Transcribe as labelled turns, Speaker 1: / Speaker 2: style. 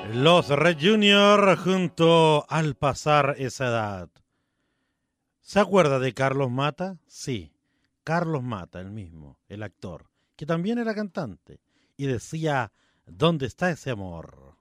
Speaker 1: Los Red Junior junto Al pasar esa edad. ¿Se acuerda de Carlos Mata? Sí, Carlos Mata, el mismo, el actor, que también era cantante, y decía, ¿dónde está ese amor?